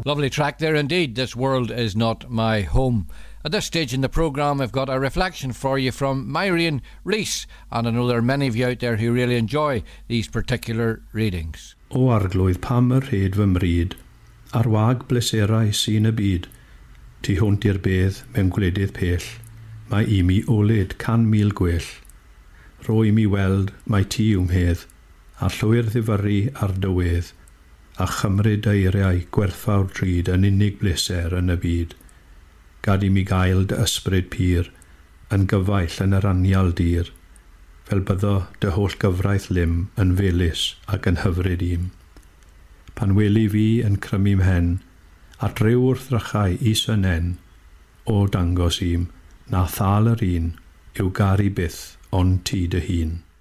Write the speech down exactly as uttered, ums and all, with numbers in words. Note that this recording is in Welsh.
Lovely track there indeed. This world is not my home. At this stage in the programme, I've got a reflection for you from Myrian Rees, and I know there are many of you out there who really enjoy these particular readings. O arglwydd pam yr rhed fy mryd, ar wag bleserau sy'n y byd, tu hwnt i'r bedd mewn gwledydd pell, mae i mi olyd can mil gwell. Ro i mi weld mae ti ymhedd, a llwyr ddifyru ar dywedd, a chymryd eiriau gwerthfawr drud yn unig bleser yn y byd. Gad i mi gael dy ysbryd pur, yn gyfaill yn yr anial dir, fel byddo dy holl gyfraith lym yn felys ac yn hyfryd im. Pan weli fi yn crymu mhen, a drew wrth rychau is yn en, o dangos im, na thal yr un, yw gari byth ond ti dy hun.